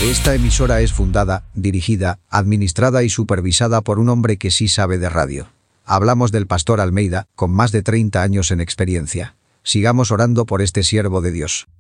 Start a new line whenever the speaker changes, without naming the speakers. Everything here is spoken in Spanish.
Esta emisora es fundada, dirigida, administrada y supervisada por un hombre que sí sabe de radio. Hablamos del pastor Almeida, con más de 30 años en experiencia. Sigamos orando por este siervo de Dios.